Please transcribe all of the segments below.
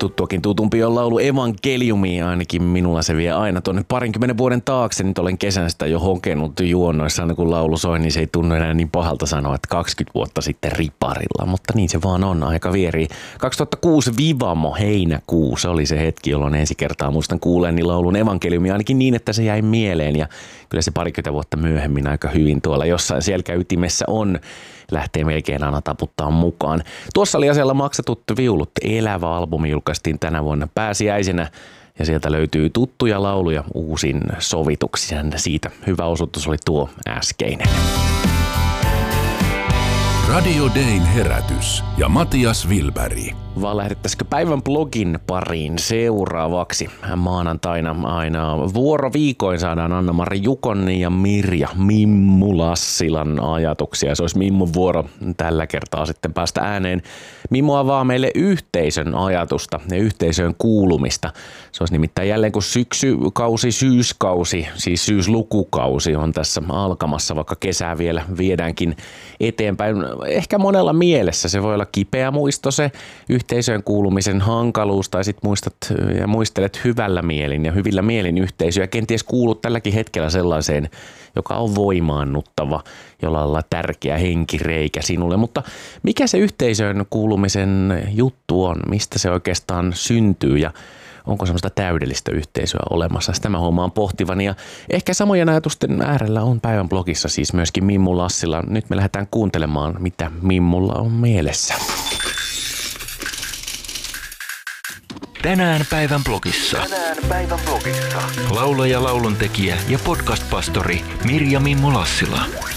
Tuttuakin tutumpi on laulu Evankeliumi, ainakin minulla se vie aina tuonne 20 vuoden taakse. Nyt olen kesän sitä jo hokenut juonnoissa, aina kun laulu soi, niin se ei tunnu enää niin pahalta sanoa, että 20 vuotta sitten riparilla. Mutta niin se vaan on, aika vierii. 2006 Vivamo, heinäkuu, se oli se hetki, jolloin ensi kertaa muistan kuuleeni laulun Evankeliumi, ainakin niin, että se jäi mieleen. Ja kyllä se 20 vuotta myöhemmin aika hyvin tuolla jossain selkäytimessä on. Lähtee melkein aina taputtaa mukaan. Tuossa oli asialla Maksatut viulut. Elävä albumi julkaistiin tänä vuonna pääsiäisenä ja sieltä löytyy tuttuja lauluja uusin sovituksia. Siitä hyvä osoitus oli tuo äskeinen. Radio Dayn herätys ja Matias Wilberg. Vaan lähdettäisikö päivän blogin pariin seuraavaksi? Maanantaina aina vuoroviikoin saadaan Anna-Mari Jukon ja Mirja Mimmu Lassilan ajatuksia. Se olisi Mimmun vuoro tällä kertaa sitten päästä ääneen. Mimmu avaa meille yhteisön ajatusta ja yhteisöön kuulumista. Se olisi nimittäin jälleen kun syksykausi, syyskausi, siis syyslukukausi on tässä alkamassa, vaikka kesää vielä viedäänkin eteenpäin. Ehkä monella mielessä se voi olla kipeä muisto se yhteisöön kuulumisen hankaluus, tai sitten muistat ja muistelet hyvällä mielin ja hyvillä mielin yhteisöä. Kenties kuulut tälläkin hetkellä sellaiseen, joka on voimaannuttava, jolla on tärkeä henkireikä sinulle. Mutta mikä se yhteisöön kuulumisen juttu on? Mistä se oikeastaan syntyy ja onko semmoista täydellistä yhteisöä olemassa? Sitä mä huomaan pohtivani ja ehkä samojen ajatusten äärellä on päivän blogissa siis myöskin Mimmu Lassila. Nyt me lähdetään kuuntelemaan, mitä Mimmulla on mielessä. Tänään päivän blogissa. Laulaja, lauluntekijä ja podcast-pastori Mirja Mimmu Lassila.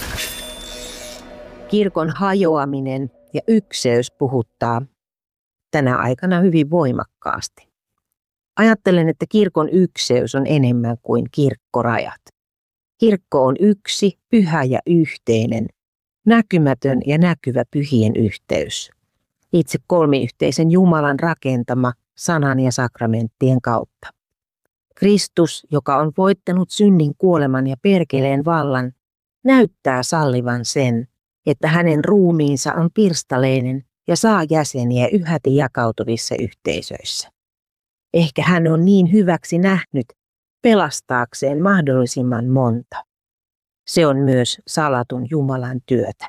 Kirkon hajoaminen ja ykseys puhuttaa tänä aikana hyvin voimakkaasti. Ajattelen, että kirkon ykseys on enemmän kuin kirkkorajat. Kirkko on yksi, pyhä ja yhteinen, näkymätön ja näkyvä pyhien yhteys. Itse kolmiyhteisen Jumalan rakentama sanan ja sakramenttien kautta. Kristus, joka on voittanut synnin, kuoleman ja perkeleen vallan, näyttää sallivan sen, että hänen ruumiinsa on pirstaleinen ja saa jäseniä yhäti jakautuvissa yhteisöissä. Ehkä hän on niin hyväksi nähnyt pelastaakseen mahdollisimman monta. Se on myös salatun Jumalan työtä.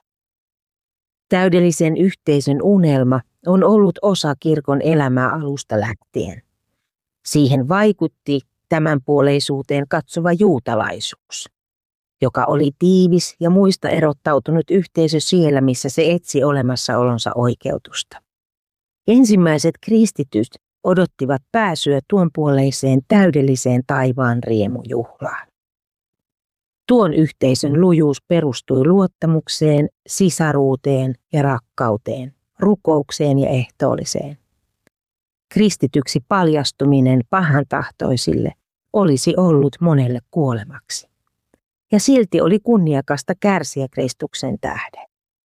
Täydellisen yhteisön unelma on ollut osa kirkon elämää alusta lähtien. Siihen vaikutti tämänpuoleisuuteen katsova juutalaisuus, joka oli tiivis ja muista erottautunut yhteisö siellä, missä se etsi olemassaolonsa oikeutusta. Ensimmäiset kristityt odottivat pääsyä tuonpuoleiseen täydelliseen taivaan riemujuhlaan. Tuon yhteisön lujuus perustui luottamukseen, sisaruuteen ja rakkauteen, rukoukseen ja ehtoolliseen. Kristityksi paljastuminen pahantahtoisille olisi ollut monelle kuolemaksi. Ja silti oli kunniakasta kärsiä Kristuksen tähden.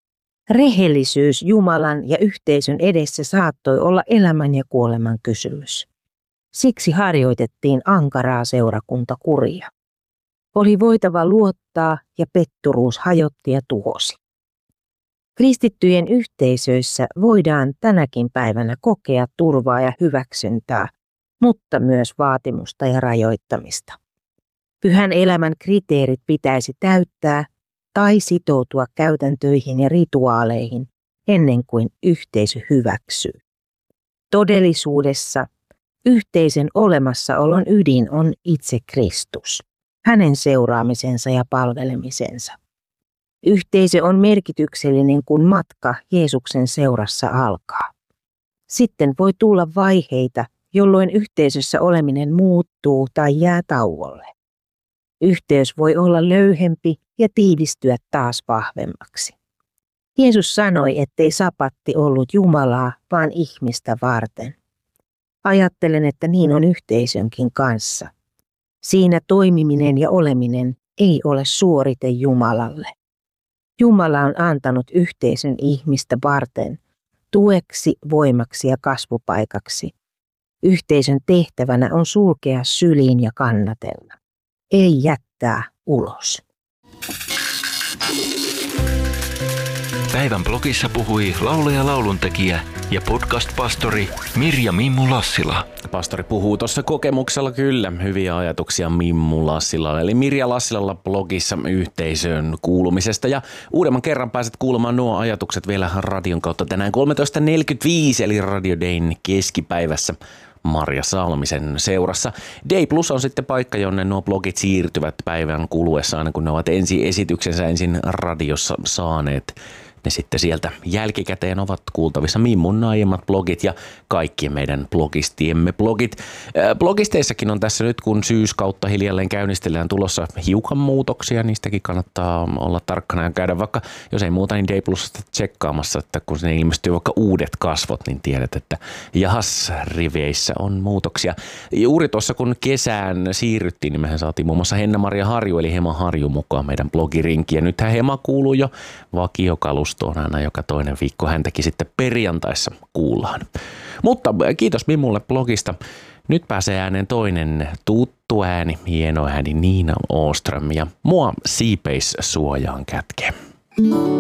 Rehellisyys Jumalan ja yhteisön edessä saattoi olla elämän ja kuoleman kysymys. Siksi harjoitettiin ankaraa seurakuntakuria. Oli voitava luottaa ja petturuus hajotti ja tuhosi. Kristittyjen yhteisöissä voidaan tänäkin päivänä kokea turvaa ja hyväksyntää, mutta myös vaatimusta ja rajoittamista. Pyhän elämän kriteerit pitäisi täyttää tai sitoutua käytäntöihin ja rituaaleihin ennen kuin yhteisö hyväksyy. Todellisuudessa yhteisön olemassaolon ydin on itse Kristus, hänen seuraamisensa ja palvelemisensa. Yhteisö on merkityksellinen, kun matka Jeesuksen seurassa alkaa. Sitten voi tulla vaiheita, jolloin yhteisössä oleminen muuttuu tai jää tauolle. Yhteys voi olla löyhempi ja tiivistyä taas vahvemmaksi. Jeesus sanoi, ettei sapatti ollut Jumalaa, vaan ihmistä varten. Ajattelen, että niin on yhteisönkin kanssa. Siinä toimiminen ja oleminen ei ole suorite Jumalalle. Jumala on antanut yhteisön ihmistä varten, tueksi, voimaksi ja kasvupaikaksi. Yhteisön tehtävänä on sulkea syliin ja kannatella, ei jättää ulos. Päivän blogissa puhui laulaja, lauluntekijä ja podcast-pastori Mirja Mimmu Lassila. Pastori puhuu tuossa kokemuksella kyllä hyviä ajatuksia Mimmu Lassilalla, eli Mirja Lassilalla blogissa yhteisöön kuulumisesta. Ja uudemman kerran pääset kuulemaan nuo ajatukset vielä radion kautta tänään 13.45, eli Radio Dayn keskipäivässä Marja Salmisen seurassa. Day Plus on sitten paikka, jonne nuo blogit siirtyvät päivän kuluessa, aina kun ne ovat esityksensä ensin radiossa saaneet. Ne sitten sieltä jälkikäteen ovat kuultavissa Mimmun aiemmat blogit ja kaikkien meidän blogistiemme blogit. Blogisteissakin on tässä nyt, kun syyskautta hiljalleen käynnistellään tulossa hiukan muutoksia. Niistäkin kannattaa olla tarkkana ja käydä vaikka, jos ei muuta, niin Day Plusasta tsekkaamassa, että kun sinne ilmestyy vaikka uudet kasvot, niin tiedät, että jahas, riveissä on muutoksia. Juuri tuossa kun kesään siirryttiin, niin mehän saatiin muun muassa Henna-Maria Harju, eli Hema Harju mukaan meidän blogirinkiin. Ja nythän Hema kuuluu jo vakiokalustoon aina joka toinen viikko, häntäkin sitten perjantaissa kuullaan. Mutta kiitos Mimmulle blogista. Nyt pääsee ääneen toinen tuttu ääni, hieno ääni Niina Åström ja mua siipeissuojaan kätkee.